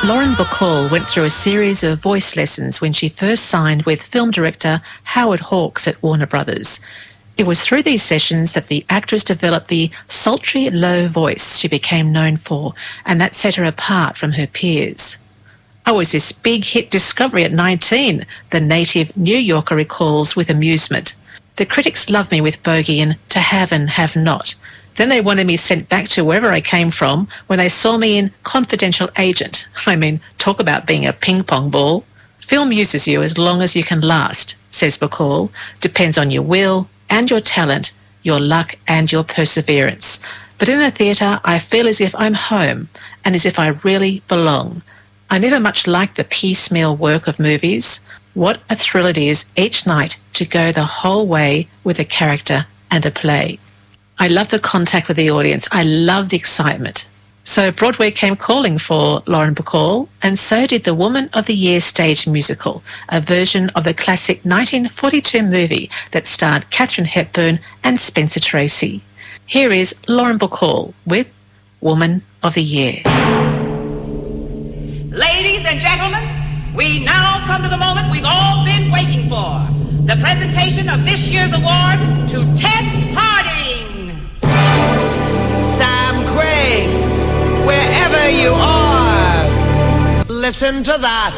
Lauren Bacall went through a series of voice lessons when she first signed with film director Howard Hawks at Warner Brothers. It was through these sessions that the actress developed the sultry, low voice she became known for, and that set her apart from her peers. "I was this big hit discovery at 19, the native New Yorker recalls with amusement. The critics loved me with Bogey and To Have and Have Not. Then they wanted me sent back to wherever I came from when they saw me in Confidential Agent. I mean, talk about being a ping-pong ball. Film uses you as long as you can last," says Bacall. "Depends on your will and your talent, your luck and your perseverance. But in the theatre, I feel as if I'm home and as if I really belong. I never much liked the piecemeal work of movies. What a thrill it is each night to go the whole way with a character and a play." I love the contact with the audience. I love the excitement. So Broadway came calling for Lauren Bacall, and so did the Woman of the Year stage musical, a version of the classic 1942 movie that starred Katharine Hepburn and Spencer Tracy. Here is Lauren Bacall with Woman of the Year. Ladies and gentlemen, we now come to the moment we've all been waiting for. The presentation of this year's award to Tess Harding. Sam Craig, wherever you are, listen to that.